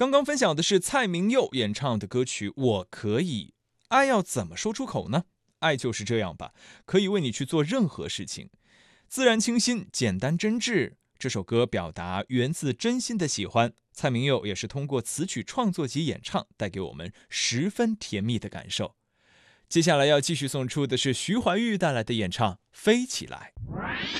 刚刚分享的是蔡明佑演唱的歌曲《我可以》，爱要怎么说出口呢？爱就是这样吧，可以为你去做任何事情，自然清新，简单真挚。这首歌表达源自真心的喜欢，蔡明佑也是通过词曲创作及演唱，带给我们十分甜蜜的感受。接下来要继续送出的是徐怀钰带来的演唱《飞起来》。